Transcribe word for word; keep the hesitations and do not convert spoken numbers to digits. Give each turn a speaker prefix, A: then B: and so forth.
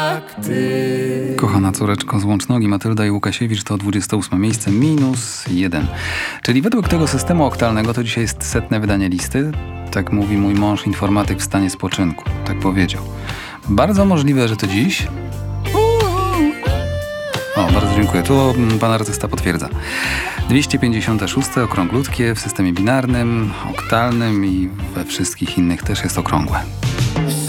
A: jak ty.
B: Kochana córeczko z Łącznogi, Matylda i Łukasiewicz to dwudzieste ósme miejsce, minus jeden. Czyli według tego systemu oktalnego to dzisiaj jest setne wydanie listy. Tak mówi mój mąż, informatyk w stanie spoczynku. Tak powiedział. Bardzo możliwe, że to dziś. O, bardzo dziękuję. Tu pan artysta potwierdza. dwieście pięćdziesiąte szóste okrąglutkie w systemie binarnym, oktalnym i we wszystkich innych też jest okrągłe.